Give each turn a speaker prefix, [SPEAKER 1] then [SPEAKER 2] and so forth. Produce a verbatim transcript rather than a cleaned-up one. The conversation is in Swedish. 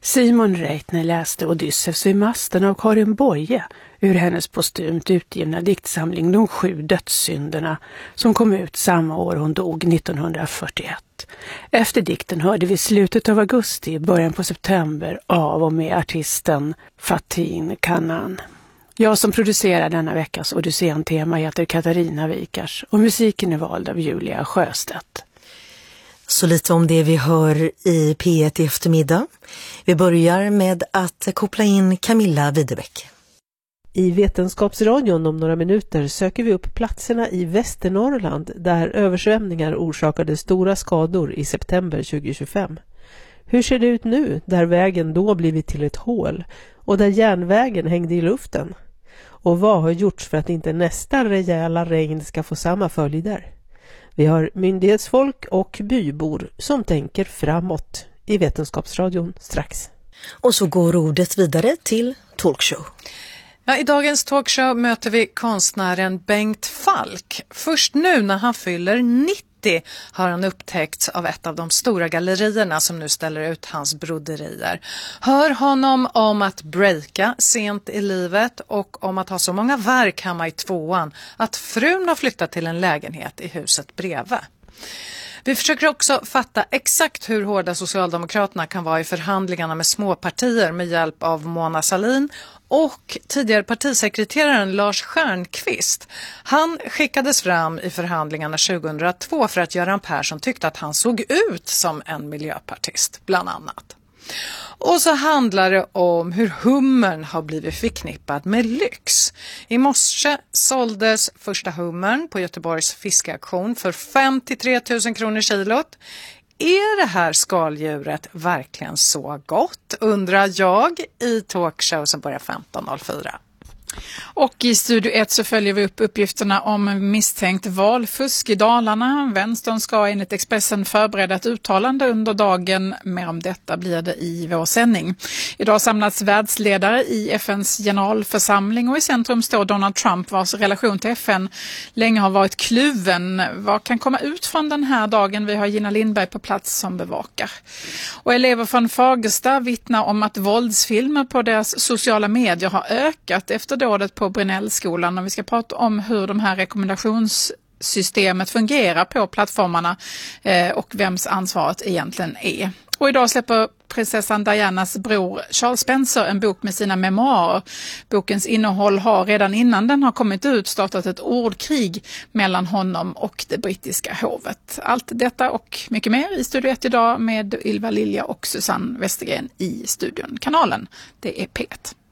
[SPEAKER 1] Simon Reitner läste Odysseus i masten av Karin Boye ur hennes postumt utgivna diktsamling De sju dödssynderna som kom ut samma år hon dog nittonhundrafyrtioett. Efter dikten hörde vi slutet av augusti i början på september av och med artisten Fatin Kanan. Jag som producerar denna veckas Odysseen-tema heter Katarina Wikars och musiken är vald av Julia Sjöstedt.
[SPEAKER 2] Så lite om det vi hör i P ett i eftermiddag. Vi börjar med att koppla in Camilla Widebeck.
[SPEAKER 3] I Vetenskapsradion om några minuter söker vi upp platserna i Västernorrland där översvämningar orsakade stora skador i september tjugohundratjugofem. Hur ser det ut nu där vägen då blivit till ett hål och där järnvägen hängde i luften? Och vad har gjorts för att inte nästa rejäla regn ska få samma följder? Vi har myndighetsfolk och bybor som tänker framåt i Vetenskapsradion strax.
[SPEAKER 2] Och så går ordet vidare till talkshow.
[SPEAKER 4] Ja, i dagens talkshow möter vi konstnären Bengt Falk. Först nu när han fyller nittio har han upptäckts av ett av de stora gallerierna som nu ställer ut hans broderier. Hör honom om att breaka sent i livet och om att ha så många verk hemma i tvåan att frun har flyttat till en lägenhet i huset bredvid. Vi försöker också fatta exakt hur hårda Socialdemokraterna kan vara i förhandlingarna med småpartier med hjälp av Mona Sahlin och tidigare partisekreteraren Lars Stjernkvist. Han skickades fram i förhandlingarna tjugohundratvå för att Göran Persson tyckte att han såg ut som en miljöpartist, bland annat. Och så handlar det om hur hummern har blivit förknippad med lyx. I morse såldes första hummern på Göteborgs fiskauktion för femtiotre tusen kronor kilot. Är det här skaldjuret verkligen så gott, undrar jag i talkshow som börjar femton noll fyra.
[SPEAKER 5] Och i Studio ett så följer vi upp uppgifterna om misstänkt valfusk i Dalarna. Vänstern ska enligt Expressen förbereda ett uttalande under dagen. Mer om detta blir det i vår sändning. Idag samlas världsledare i F N:s generalförsamling och i centrum står Donald Trump vars relation till F N länge har varit kluven. Vad kan komma ut från den här dagen? Vi har Gina Lindberg på plats som bevakar. Och elever från Fagersta vittnar om att våldsfilmer på deras sociala medier har ökat efter dådet på Brynällskolan, och vi ska prata om hur de här rekommendationssystemet fungerar på plattformarna eh, och vems ansvaret egentligen är. Och idag släpper prinsessan Dianas bror Charles Spencer en bok med sina memoarer. Bokens innehåll har redan innan den har kommit ut startat ett ordkrig mellan honom och det brittiska hovet. Allt detta och mycket mer i Studio ett idag med Ylva Lilja och Susanne Westergren i studion. Kanalen, det är P ett.